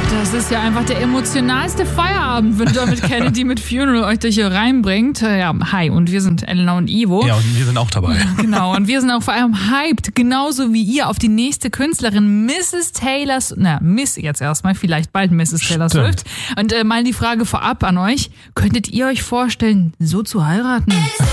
Das ist ja einfach der emotionalste Feierabend, wenn Dermot Kennedy mit Funeral euch durch hier reinbringt. Ja, hi, und wir sind Elena und Ivo. Ja, und wir sind auch dabei. Genau, und wir sind auch vor allem hyped, genauso wie ihr, auf die nächste Künstlerin, Miss jetzt erstmal, vielleicht bald Mrs. Taylor Swift. Und mal die Frage vorab an euch, könntet ihr euch vorstellen, so zu heiraten?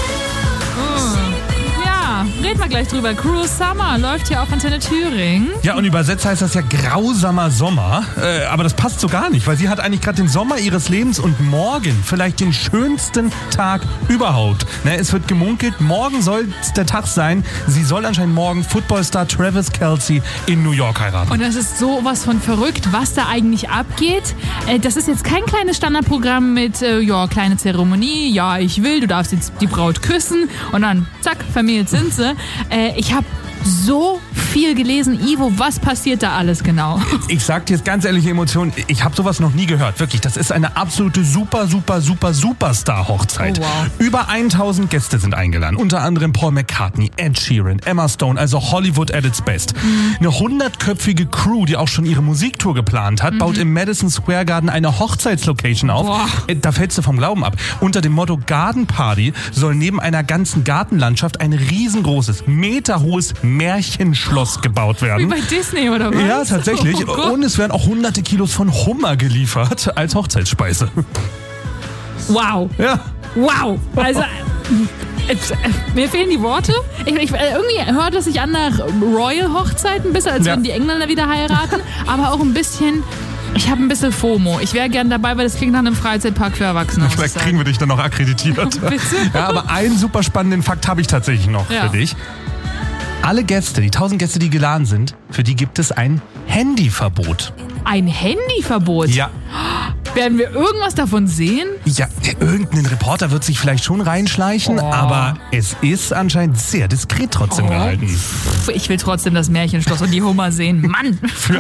Reden wir gleich drüber. Cruel Summer läuft hier auf Antenne Thüringen. Ja, und übersetzt heißt das ja grausamer Sommer. Aber das passt so gar nicht, weil sie hat eigentlich gerade den Sommer ihres Lebens und morgen vielleicht den schönsten Tag überhaupt. Es wird gemunkelt, morgen soll es der Tag sein. Sie soll anscheinend morgen Footballstar Travis Kelce in New York heiraten. Und das ist sowas von verrückt, was da eigentlich abgeht. Das ist jetzt kein kleines Standardprogramm mit, kleine Zeremonie, ja, ich will, du darfst jetzt die Braut küssen und dann, zack, vermählt sind sie. Ich habe so viel gelesen. Ivo, was passiert da alles genau? Ich sag dir jetzt ganz ehrliche Emotionen, ich habe sowas noch nie gehört. Wirklich, das ist eine absolute Superstar-Hochzeit. Oh, wow. Über 1000 Gäste sind eingeladen. Unter anderem Paul McCartney, Ed Sheeran, Emma Stone, also Hollywood at its best. Eine 100-köpfige Crew, die auch schon ihre Musiktour geplant hat, baut im Madison Square Garden eine Hochzeitslocation auf. Boah. Da fällst du vom Glauben ab. Unter dem Motto Garden Party soll neben einer ganzen Gartenlandschaft ein riesengroßes, meterhohes Märchenschloss gebaut werden. Wie bei Disney oder was? Ja, tatsächlich. Oh, und es werden auch hunderte Kilos von Hummer geliefert als Hochzeitsspeise. Wow. Ja. Wow. Also, mir fehlen die Worte. Irgendwie hört es sich an nach Royal-Hochzeiten, bis als wenn die Engländer wieder heiraten, aber auch ein bisschen. Ich habe ein bisschen FOMO. Ich wäre gern dabei, weil das klingt nach einem Freizeitpark für Erwachsene. Vielleicht kriegen wir dich dann noch akkreditiert. Bitte? Ja, aber einen super spannenden Fakt habe ich tatsächlich noch für dich. Alle Gäste, die 1000 Gäste, die geladen sind, für die gibt es ein Handyverbot. Ein Handyverbot? Ja. Werden wir irgendwas davon sehen? Ja, irgendein Reporter wird sich vielleicht schon reinschleichen, aber es ist anscheinend sehr diskret trotzdem gehalten. Ich will trotzdem das Märchenschloss und die Hummer sehen. Mann!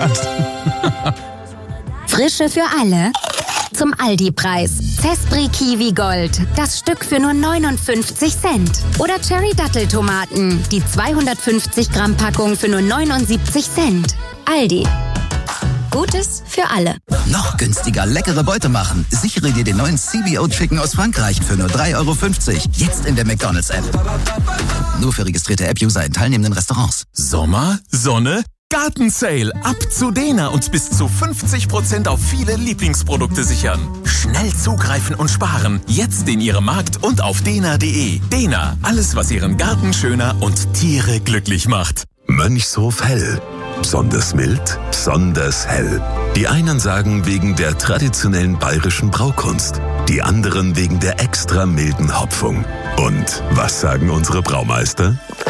Frische für alle. Zum Aldi-Preis. Zespri Kiwi Gold. Das Stück für nur 59 Cent. Oder Cherry Datteltomaten. Die 250 Gramm Packung für nur 79 Cent. Aldi. Gutes für alle. Noch günstiger leckere Beute machen. Sichere dir den neuen CBO Chicken aus Frankreich für nur 3,50 €. Jetzt in der McDonald's-App. Nur für registrierte App-User in teilnehmenden Restaurants. Sommer, Sonne, Gartensale. Ab zu Dena und bis zu 50% auf viele Lieblingsprodukte sichern. Schnell zugreifen und sparen. Jetzt in Ihrem Markt und auf dena.de. Dena, alles was Ihren Garten schöner und Tiere glücklich macht. Mönchshof Hell. Besonders mild, besonders hell. Die einen sagen wegen der traditionellen bayerischen Braukunst, die anderen wegen der extra milden Hopfung. Und was sagen unsere Braumeister?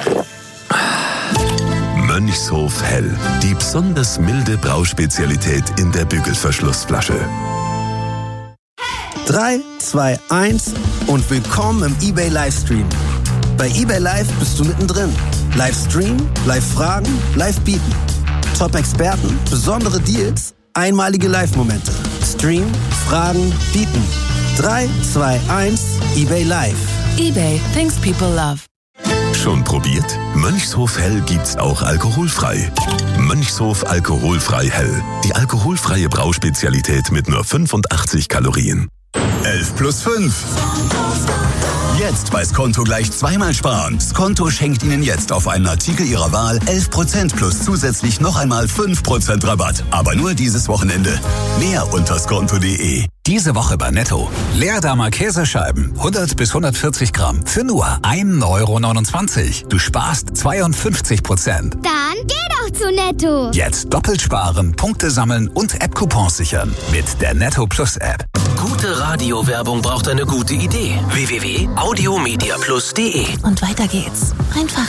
Mönchshof Hell, die besonders milde Brauspezialität in der Bügelverschlussflasche. 3, 2, 1 und willkommen im eBay Livestream. Bei eBay Live bist du mittendrin. Livestream, Live-Fragen, Live-Bieten. Top-Experten, besondere Deals, einmalige Live-Momente. Stream, Fragen, Bieten. 3, 2, 1, eBay Live. eBay, things people love. Schon probiert? Mönchshof Hell gibt's auch alkoholfrei. Mönchshof Alkoholfrei Hell. Die alkoholfreie Brauspezialität mit nur 85 Kalorien. 11 plus 5. Jetzt bei Skonto gleich zweimal sparen. Skonto schenkt Ihnen jetzt auf einen Artikel Ihrer Wahl 11% plus zusätzlich noch einmal 5% Rabatt. Aber nur dieses Wochenende. Mehr unter skonto.de. Diese Woche bei Netto. Leerdamer Käsescheiben, 100 bis 140 Gramm für nur 1,29 €. Du sparst 52%. Dann geh doch zu Netto. Jetzt doppelt sparen, Punkte sammeln und App-Coupons sichern. Mit der Netto Plus App. Gute Radiowerbung braucht eine gute Idee. www.audiomediaplus.de. Und weiter geht's. Einfach